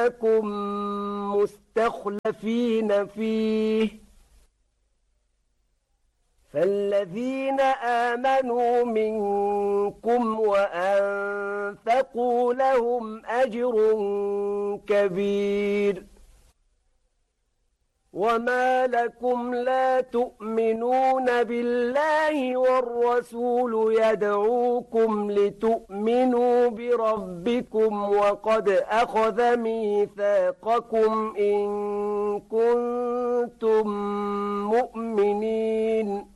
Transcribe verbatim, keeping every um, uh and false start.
جعلناكم مستخلفين فيه فالذين آمنوا منكم وأنفقوا لهم أجر كبير وما لكم لا تؤمنون بالله والرسول يدعوكم لتؤمنوا بربكم وقد أخذ ميثاقكم إن كنتم مؤمنين